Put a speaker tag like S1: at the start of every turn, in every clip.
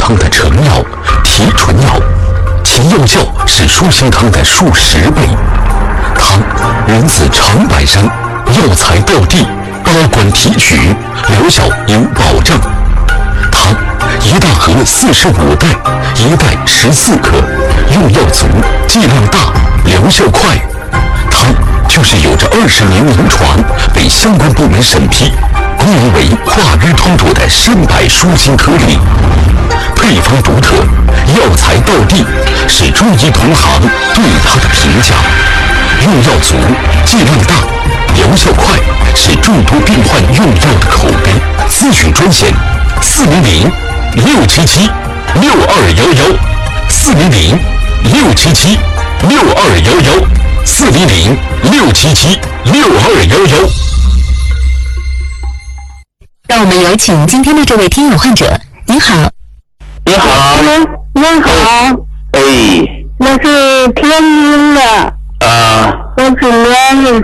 S1: 汤的成药提纯药，其药效是舒心汤的数10倍。汤源自长白山，药材到地，保管提取，疗效有保障。汤一大盒45袋，一袋14克，用药足，剂量大，疗效快。汤就是有着20年临床，被相关部门审批，功能为化瘀通堵的参百舒心颗粒。配方独特，药材到地，是中医同行对它的评价。用药足，剂量大，疗效快，是众多病患用药的口碑。咨询专线400-677-6211，400-677-6211，400-677-6211。
S2: 让我们有请今天的这位听友患者。您好。
S3: 你好。
S4: 您好。
S3: 哎。
S4: 我是天津的。我今年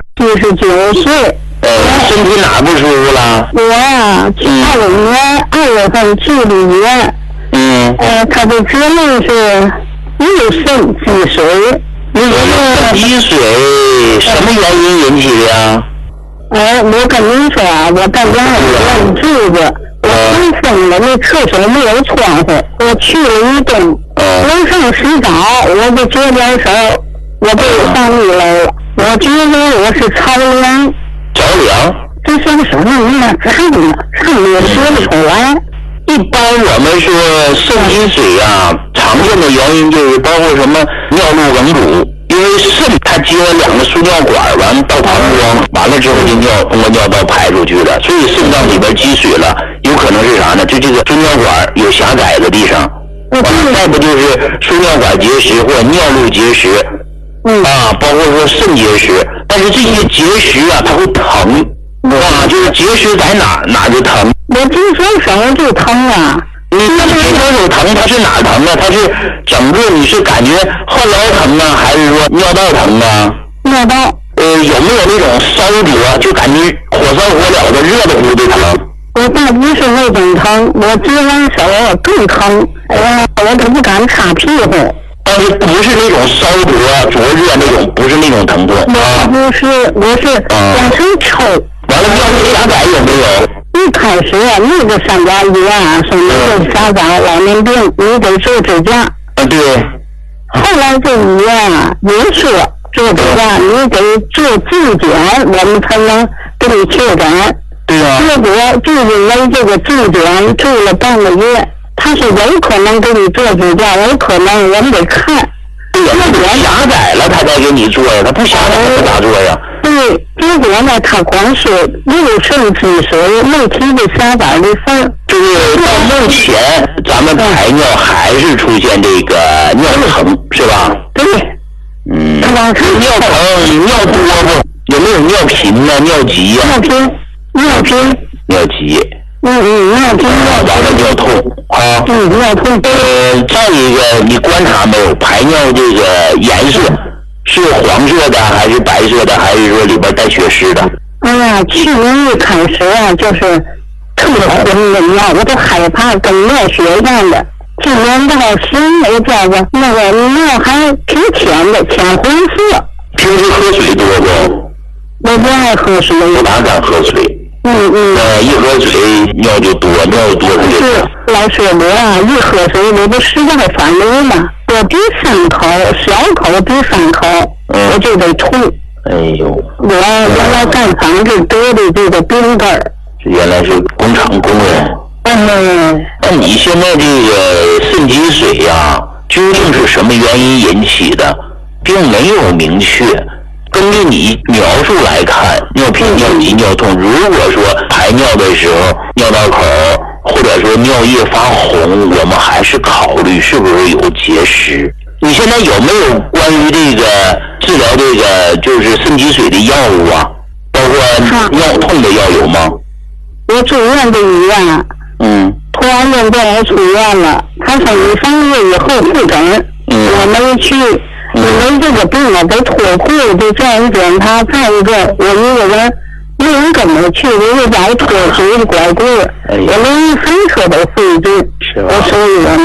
S4: 79岁。
S3: 身体哪不舒服了？
S4: 我呀，85年2月份去的医院。他的指令是右肾积水。
S3: 积水什么原因引起的呀？
S4: 我跟您说啊，我在家里住着，我新生的那厕所没有窗户，我去了一冬，楼上洗澡，我就觉点手，我就上1楼，我觉得我是着凉。
S3: 着凉？
S4: 这是什么有点胀呢？上面说不出来。
S3: 一般我们说肾积水啊，常见的原因就是包括什么尿路梗阻，因为肾它接了2个输尿管，完到膀胱，完了之后就通过尿道排出去了，所以肾脏里边积水了，有可能是啥呢？就这个输尿管有狭窄的地方，再不就是输尿管结石或者尿路结石，包括说肾结石，但是这些结石啊，它会疼，就是结石在哪就疼。
S4: 我听说手就疼啊。
S3: 你这个手疼，它是哪疼啊？它是整个你是感觉后腰疼啊，还是说尿道疼啊？
S4: 尿道。
S3: 有没有那种烧灼，就感觉火烧火燎的热乎乎的疼？
S4: 我倒不是那种疼，我接完手更疼，我都不敢擦屁股。
S3: 但是不是那种烧灼热那种，不是那种疼痛啊？
S4: 不是，我是往上抽。
S3: 完了，尿路狭窄有没有？
S4: 一开始那个3家医院啊，说那个狭窄老年病，你得做支架。
S3: 对。
S4: 后来这医院啊，也说做支架，你得做质检，我们才能给你确诊。
S3: 对啊。结果
S4: 就因为这个质检做了半个月，他说有可能给你做支架，有可能我们得看。
S3: 那不狭窄了，他再给你做呀？他不狭窄，他咋做呀？
S4: 对，结果呢，他光是右肾积水，没提这狭窄的事儿。
S3: 就是到目前，咱们排尿还是出现这个尿疼，是吧？
S4: 对。
S3: 尿疼、尿多不？有没有尿频呢？尿急呀？
S4: 尿急。
S3: 尿急。
S4: 尿急。
S3: 完了尿痛啊。
S4: 尿痛。
S3: 再一个，你观察没有？排尿这个颜色是黄色的，还是白色的，还是说里边带血丝的？
S4: 去年一开始啊，就是特别浑的尿，我都害怕跟尿血一样的。今年到10月这个那个尿还挺浅的，浅红色。
S3: 平时喝水多不？
S4: 我不爱喝水。
S3: 我哪敢喝水？一喝水尿就多，尿多
S4: 是老师，我啊一喝水我都实在反流嘛，我第3口小口第3口我就得吐。
S3: 哎呦，
S4: 我原来干房子得的这个病根儿，
S3: 原来是工厂工人。那你现在这个肾积水呀，究竟是什么原因引起的，并没有明确。根据你描述来看，尿频、尿急、尿痛，如果说排尿的时候尿道口或者说尿液发红，我们还是考虑是不是有结石。你现在有没有关于这个治疗这个就是肾积水的药物啊？包括尿痛的药有吗？
S4: 我住院的医院，突然间叫我出院了，他说你3个月以后复诊，我没去。因为这个病啊，得脱裤子这样检查，再一个我一个人没人跟我去，我又在脱水的拐棍，我连1分车都费劲，我所以